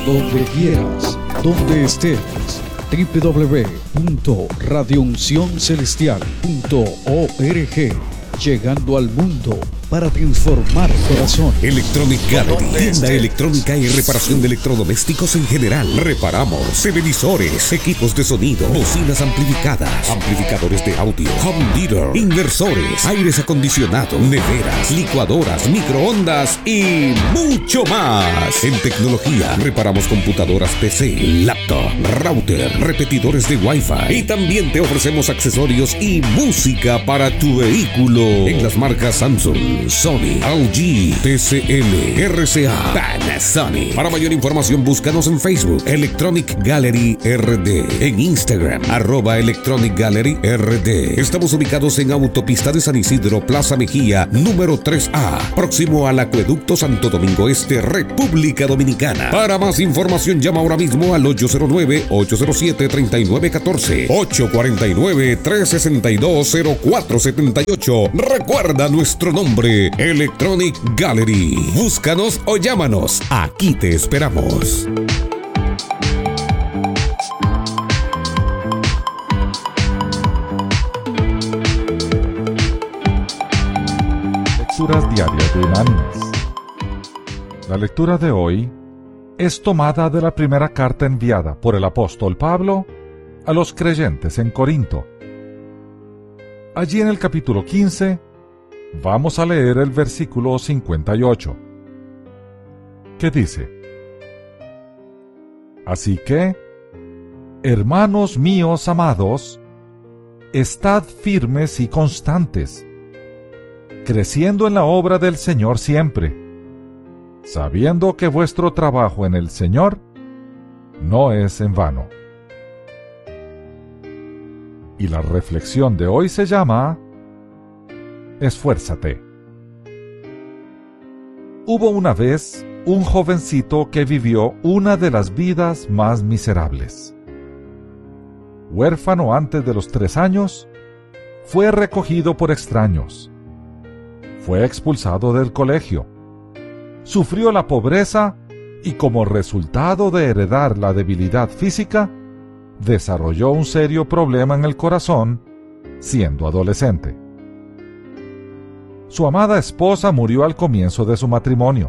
donde quieras, donde estés. www.radiouncioncelestial.org, llegando al mundo para transformar corazón. Electronic Gallery, tienda electrónica y reparación de electrodomésticos en general. Reparamos televisores, equipos de sonido, bocinas amplificadas, amplificadores de audio, home theater, inversores, aires acondicionados, neveras, licuadoras, microondas y mucho más. En tecnología, reparamos computadoras PC, laptop, router, repetidores de Wi-Fi y también te ofrecemos accesorios y música para tu vehículo en las marcas Samsung, Sony, LG, TCL, RCA, Panasonic. Para mayor información búscanos en Facebook Electronic Gallery RD, en Instagram @Electronic Gallery RD. Estamos ubicados en Autopista de San Isidro, Plaza Mejía, número 3A, próximo al Acueducto Santo Domingo Este, República Dominicana. Para más información llama ahora mismo al 809-807-3914, 849-362-0478. Recuerda nuestro nombre, Electronic Gallery. Búscanos o llámanos. Aquí te esperamos. Lecturas diarias de Unánimes. La lectura de hoy es tomada de la primera carta enviada por el apóstol Pablo a los creyentes en Corinto. Allí en el capítulo 15 vamos a leer el versículo 58, que dice: Así que, hermanos míos amados, estad firmes y constantes, creciendo en la obra del Señor siempre, sabiendo que vuestro trabajo en el Señor no es en vano. Y la reflexión de hoy se llama Esfuérzate. Hubo una vez un jovencito que vivió una de las vidas más miserables. Huérfano antes de los 3 años, fue recogido por extraños. Fue expulsado del colegio. Sufrió la pobreza y, como resultado de heredar la debilidad física, desarrolló un serio problema en el corazón siendo adolescente. Su amada esposa murió al comienzo de su matrimonio.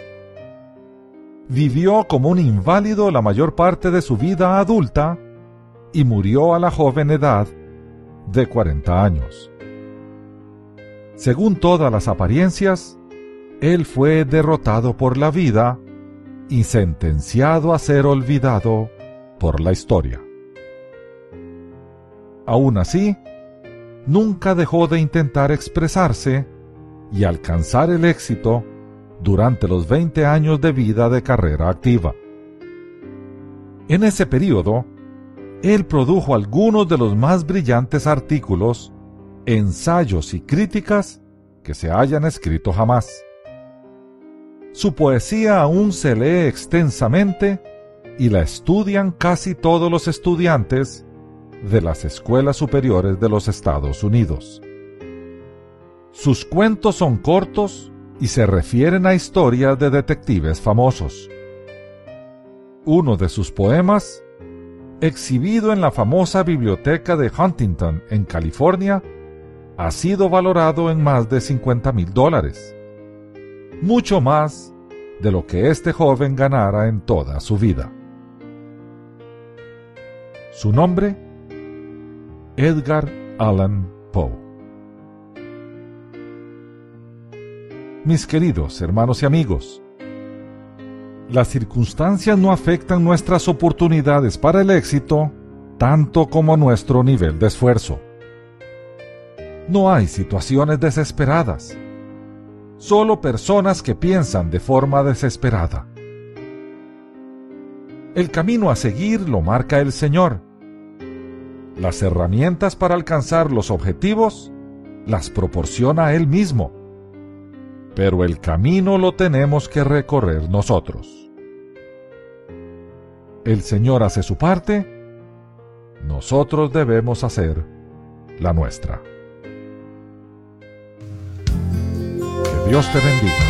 Vivió como un inválido la mayor parte de su vida adulta y murió a la joven edad de 40 años. Según todas las apariencias, él fue derrotado por la vida y sentenciado a ser olvidado por la historia. Aún así, nunca dejó de intentar expresarse y alcanzar el éxito durante los 20 años de vida de carrera activa. En ese período, él produjo algunos de los más brillantes artículos, ensayos y críticas que se hayan escrito jamás. Su poesía aún se lee extensamente y la estudian casi todos los estudiantes de las escuelas superiores de los Estados Unidos. Sus cuentos son cortos y se refieren a historias de detectives famosos. Uno de sus poemas, exhibido en la famosa biblioteca de Huntington, en California, ha sido valorado en más de $50,000, mucho más de lo que este joven ganara en toda su vida. Su nombre, Edgar Allan Poe. Mis queridos hermanos y amigos, las circunstancias no afectan nuestras oportunidades para el éxito tanto como nuestro nivel de esfuerzo. No hay situaciones desesperadas, solo personas que piensan de forma desesperada. El camino a seguir lo marca el Señor. Las herramientas para alcanzar los objetivos las proporciona Él mismo, pero el camino lo tenemos que recorrer nosotros. El Señor hace su parte, nosotros debemos hacer la nuestra. Que Dios te bendiga.